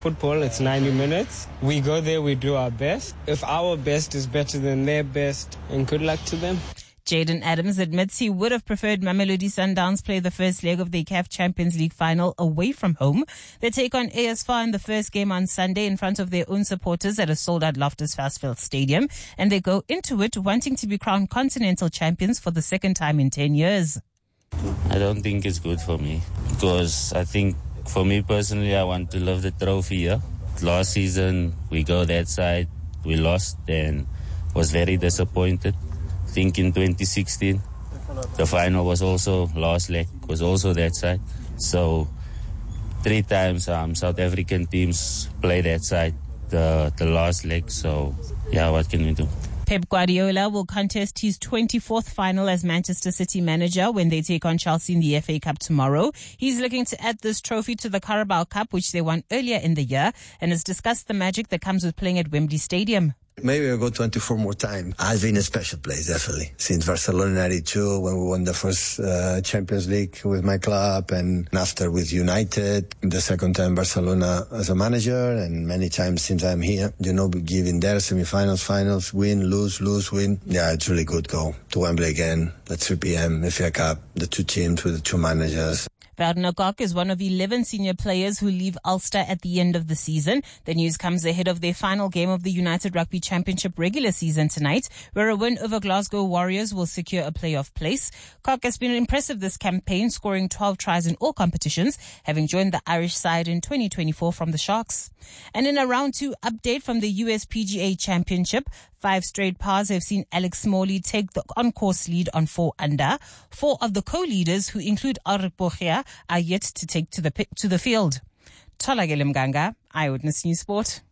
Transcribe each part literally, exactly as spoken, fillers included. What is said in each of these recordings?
Football, it's ninety minutes. We go there, we do our best. If our best is better than their best, and good luck to them. Jaden Adams admits he would have preferred Mamelodi Sundowns play the first leg of the C A F Champions League final away from home. They take on A S F A R in the first game on Sunday in front of their own supporters at a sold-out Loftus Versfeld Stadium, and they go into it wanting to be crowned continental champions for the second time in ten years. I don't think it's good for me because I think for me personally, I want to love the trophy here. Last season, we go that side, we lost and was very disappointed. I think in twenty sixteen, the final was also, last leg was also that side. So three times um, South African teams play that side, the, the last leg. So yeah, what can we do? Pep Guardiola will contest his twenty-fourth final as Manchester City manager when they take on Chelsea in the F A Cup tomorrow. He's looking to add this trophy to the Carabao Cup, which they won earlier in the year, and has discussed the magic that comes with playing at Wembley Stadium. Maybe I'll go twenty-four more times. Has been a special place, definitely. Since Barcelona ninety-two, when we won the first uh, Champions League with my club, and after with United, the second time Barcelona as a manager, and many times since I'm here, you know, giving there semi-finals, finals, win, lose, lose, win. Yeah, it's really good. Go to Wembley again, the three p.m. F A Cup, the two teams with the two managers. Werner Kok is one of eleven senior players who leave Ulster at the end of the season. The news comes ahead of their final game of the United Rugby Championship regular season tonight, where a win over Glasgow Warriors will secure a playoff place. Kok has been impressive this campaign, scoring twelve tries in all competitions, having joined the Irish side in twenty twenty-four from the Sharks. And in a round two update from the U S P G A Championship, five straight pars have seen Alex Smalley take the on-course lead on four under. Four of the co-leaders, who include Arik Bogia, are yet to take to the to the field. Tolagele Mganga, Eyewitness News Sport.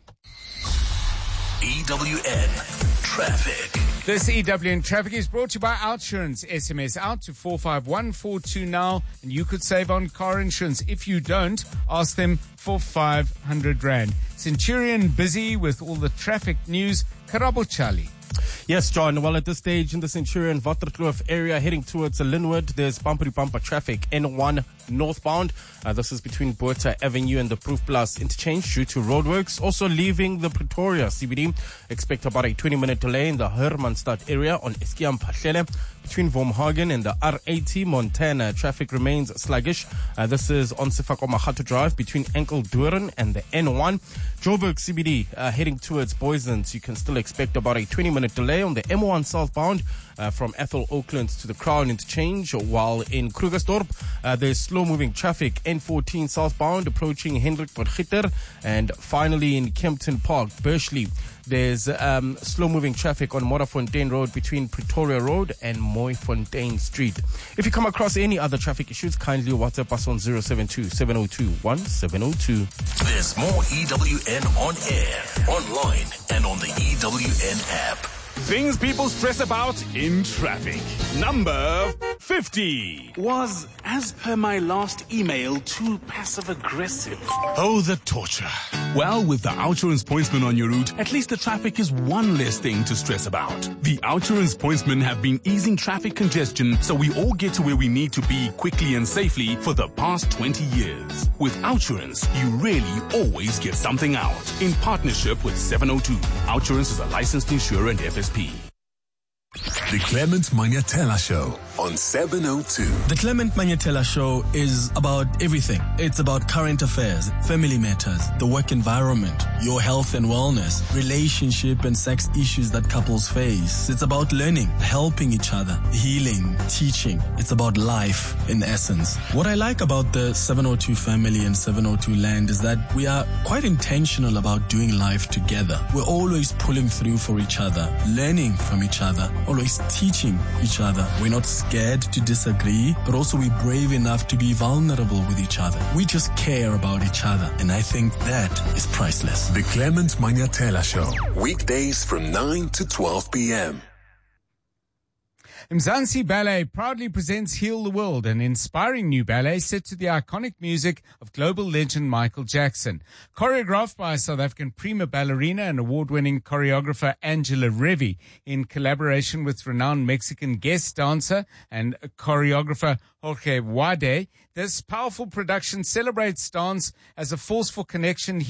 E W N Traffic. This E W N Traffic is brought to you by Outsurance. S M S out to four five one four two now, and you could save on car insurance. If you don't, ask them for five hundred rand. Centurion busy with all the traffic news. Karabo Charlie. Yes, John. Well, at this stage in the Centurion Waterkloof area heading towards Linwood, there's bumpery bumper traffic N one northbound. Uh, this is between Botha Avenue and the Proof Plus interchange due to roadworks. Also leaving the Pretoria C B D, expect about a twenty minute delay in the Hermanstad area on Eskiam Pahlele. Between Vormhagen and the R eighty Montana, traffic remains sluggish. Uh, this is on Sefako Mahato Drive between Enkeldoorn and the N one. Joburg C B D uh, heading towards Boysens. You can still expect about a twenty minute delay on the M one southbound uh, from Ethel Oakland to the Crown interchange, while in Krugersdorp uh, there's slow moving traffic N fourteen southbound approaching Hendrik Vergitter, and finally in Kempton Park, Bursley, there's um, slow-moving traffic on Morafontein Road between Pretoria Road and Mooifontein Street. If you come across any other traffic issues, kindly WhatsApp us on zero seven two, seven zero two, one seven zero two. There's more E W N on air, online, and on the E W N app. Things people stress about in traffic. Number fifty was, as per my last email, too passive-aggressive. Oh, the torture. Well, with the Outsurance Pointsman on your route, at least the traffic is one less thing to stress about. The Outsurance Pointsmen have been easing traffic congestion so we all get to where we need to be quickly and safely for the past twenty years. With Outsurance, you really always get something out. In partnership with seven oh two. Outsurance is a licensed insurer and F S P. The Clement Manyatela Show on seven oh two. The Clement Manyatela Show is about everything. It's about current affairs, family matters, the work environment, your health and wellness, relationship and sex issues that couples face. It's about learning, helping each other, healing, teaching. It's about life in essence. What I like about the seven oh two family and seven oh two land is that we are quite intentional about doing life together. We're always pulling through for each other, learning from each other, always teaching each other. We're not scared to disagree, but also we're brave enough to be vulnerable with each other. We just care about each other, and I think that is priceless. The Clement Manyatela Show, weekdays from nine to twelve p.m. Mzansi Ballet proudly presents Heal the World, an inspiring new ballet set to the iconic music of global legend Michael Jackson. Choreographed by South African prima ballerina and award-winning choreographer Angela Revi in collaboration with renowned Mexican guest dancer and choreographer Jorge Wade, this powerful production celebrates dance as a force for connection,